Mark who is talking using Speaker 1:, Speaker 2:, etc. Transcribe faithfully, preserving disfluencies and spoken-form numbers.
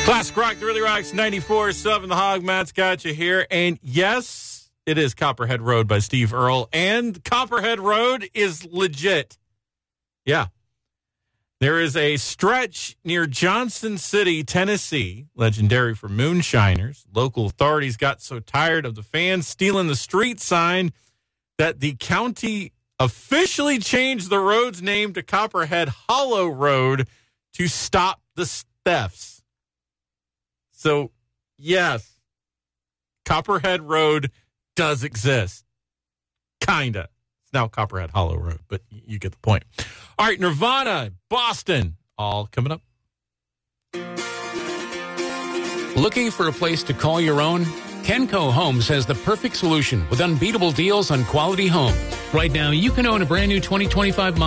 Speaker 1: Classic Rock, the Really Rocks, ninety-four point seven The Hog. Matt's got you here. And yes, it is Copperhead Road by Steve Earle. And Copperhead Road is legit. Yeah. There is a stretch near Johnson City, Tennessee, legendary for moonshiners. Local authorities got so tired of the fans stealing the street sign that the county officially changed the road's name to Copperhead Hollow Road to stop the thefts. So, yes, Copperhead Road does exist. Kinda. It's now Copperhead Hollow Road, but you get the point. All right, Nirvana, Boston, all coming up.
Speaker 2: Looking for a place to call your own? Kenco Homes has the perfect solution with unbeatable deals on quality homes. Right now, you can own a brand new twenty twenty-five